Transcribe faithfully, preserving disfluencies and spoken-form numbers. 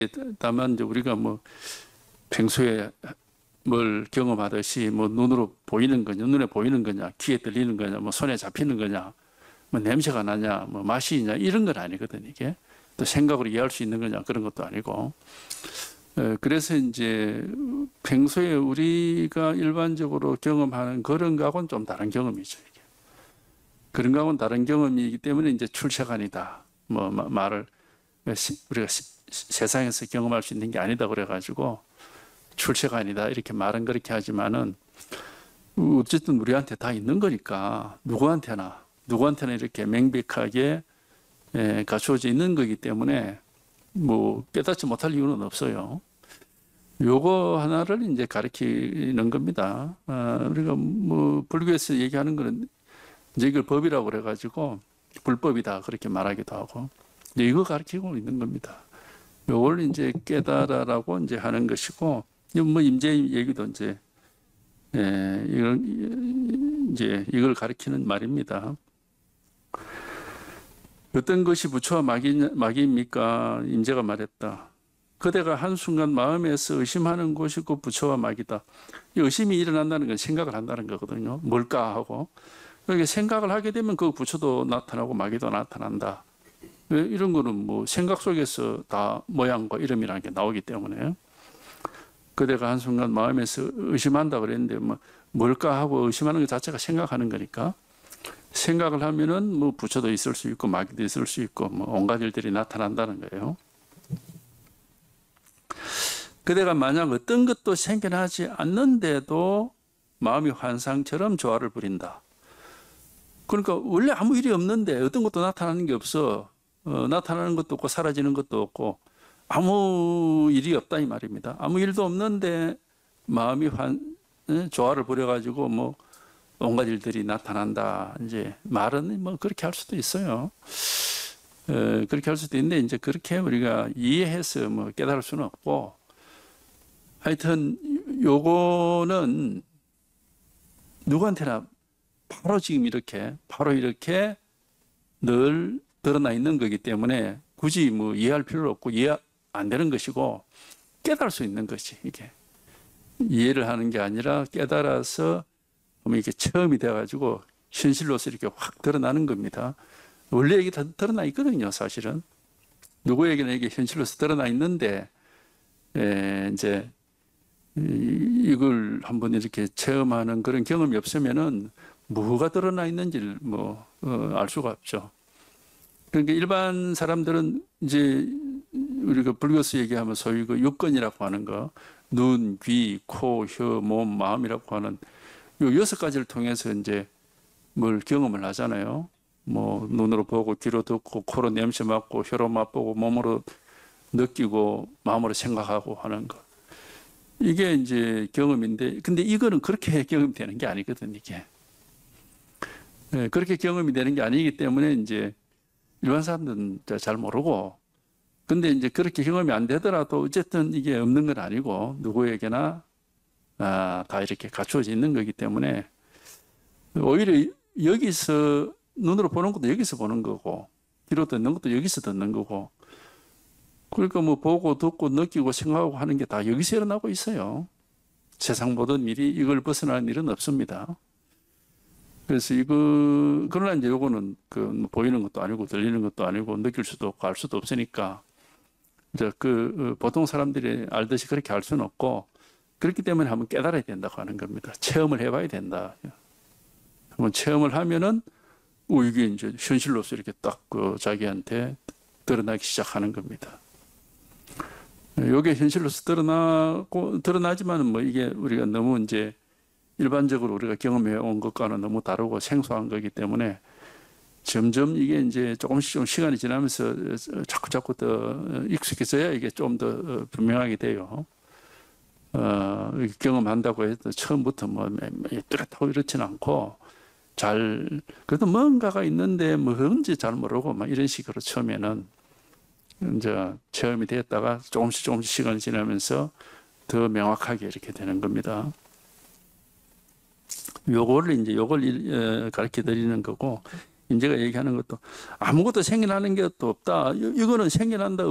다만 이제 우리가 뭐 평소에 뭘 경험하듯이 뭐 눈으로 보이는 거냐, 눈에 보이는 거냐, 귀에 들리는 거냐, 뭐 손에 잡히는 거냐, 뭐 냄새가 나냐, 뭐 맛이 있냐 이런 건 아니거든. 이게 또 생각으로 이해할 수 있는 거냐 그런 것도 아니고. 그래서 이제 평소에 우리가 일반적으로 경험하는 그런 거하고는 좀 다른 경험이죠. 이게. 그런 거하고는 다른 경험이기 때문에 이제 출세관이다. 뭐 말을 우리가 세상에서 경험할 수 있는 게 아니다 그래가지고 출세관이다 이렇게 말은 그렇게 하지만은 어쨌든 우리한테 다 있는 거니까 누구한테나 누구한테나 이렇게 명백하게 갖추어져 있는 거기 때문에 뭐 깨닫지 못할 이유는 없어요. 요거 하나를 이제 가르치는 겁니다. 아, 우리가 뭐 불교에서 얘기하는 거는 이제 이걸 법이라고 그래가지고 불법이다 그렇게 말하기도 하고 이제 이거 가르치고 있는 겁니다. 요걸 이제 깨달아라고 이제 하는 것이고 뭐 임재 얘기도 이제 예, 이걸 이제 이걸 가르치는 말입니다. 어떤 것이 부처와 마귀, 마귀입니까? 임재가 말했다. 그대가 한순간 마음에서 의심하는 것이고 부처와 마귀다. 이 의심이 일어난다는 건 생각을 한다는 거거든요. 뭘까 하고. 그러니까 생각을 하게 되면 그 부처도 나타나고 마귀도 나타난다. 이런 거는 뭐 생각 속에서 다 모양과 이름이라는 게 나오기 때문에. 그대가 한순간 마음에서 의심한다 그랬는데 뭐 뭘까 하고 의심하는 것 자체가 생각하는 거니까. 생각을 하면은 뭐 부처도 있을 수 있고 마귀도 있을 수 있고 뭐 온갖 일들이 나타난다는 거예요. 그대가 만약 어떤 것도 생겨나지 않는데도 마음이 환상처럼 조화를 부린다. 그러니까 원래 아무 일이 없는데 어떤 것도 나타나는 게 없어. 어, 나타나는 것도 없고 사라지는 것도 없고 아무 일이 없다 이 말입니다. 아무 일도 없는데 마음이 환 조화를 부려가지고 뭐 온갖 일들이 나타난다. 이제 말은 뭐 그렇게 할 수도 있어요. 에, 그렇게 할 수도 있는데 이제 그렇게 우리가 이해해서 뭐 깨달을 수는 없고, 하여튼 요거는 누구한테나 바로 지금 이렇게 바로 이렇게 늘 드러나 있는 거기 때문에 굳이 뭐 이해할 필요 없고 이해 안 되는 것이고 깨달을 수 있는 것이 이게 이해를 하는 게 아니라 깨달아서 그러면 이게 체험이 돼가지고 현실로서 이렇게 확 드러나는 겁니다. 원래 이게 다 드러나 있거든요, 사실은. 누구에게나 이게 현실로서 드러나 있는데, 에, 이제, 이걸 한번 이렇게 체험하는 그런 경험이 없으면은 뭐가 드러나 있는지를 뭐, 어, 알 수가 없죠. 그러니까 일반 사람들은 이제 우리가 불교에서 얘기하면 소위 그 육건이라고 하는 거, 눈, 귀, 코, 혀, 몸, 마음이라고 하는 요 여섯 가지를 통해서 이제 뭘 경험을 하잖아요. 뭐 눈으로 보고 귀로 듣고 코로 냄새 맡고 혀로 맛보고 몸으로 느끼고 마음으로 생각하고 하는 거. 이게 이제 경험인데 근데 이거는 그렇게 경험이 되는 게 아니거든 이게. 네, 그렇게 경험이 되는 게 아니기 때문에 이제 일반 사람들은 잘 모르고 근데 이제 그렇게 경험이 안 되더라도 어쨌든 이게 없는 건 아니고 누구에게나 아, 다 이렇게 갖추어져 있는 거기 때문에 오히려 여기서 눈으로 보는 것도 여기서 보는 거고 귀로 듣는 것도 여기서 듣는 거고 그러니까 뭐 보고 듣고 느끼고 생각하고 하는 게 다 여기서 일어나고 있어요. 세상 모든 일이 이걸 벗어나는 일은 없습니다. 그래서 이거 그러나 이제 요거는 그 보이는 것도 아니고 들리는 것도 아니고 느낄 수도 없고 알 수도 없으니까 이제 그 보통 사람들이 알듯이 그렇게 할 수는 없고 그렇기 때문에 한번 깨달아야 된다고 하는 겁니다. 체험을 해봐야 된다. 한번 체험을 하면은 오, 이게 이제 현실로서 이렇게 딱 그 자기한테 드러나기 시작하는 겁니다. 이게 현실로서 드러나고 드러나지만은 뭐 이게 우리가 너무 이제 일반적으로 우리가 경험해 온 것과는 너무 다르고 생소한 거기 때문에 점점 이게 이제 조금씩 좀 시간이 지나면서 자꾸 자꾸 더 익숙해져야 이게 좀 더 분명하게 돼요. 어, 경험한다고 해서 처음부터 뭐 뚜렷하고 이렇지는 않고 잘 그래도 뭔가가 있는데 뭔지 잘 모르고 막 이런 식으로 처음에는 이제 체험이 됐다가 조금씩 조금씩 시간이 지나면서 더 명확하게 이렇게 되는 겁니다. 요거를 이제 요걸 가르쳐 드리는 거고, 이제가 얘기하는 것도 아무것도 생겨나는 게 또 없다. 이거는 생겨난다.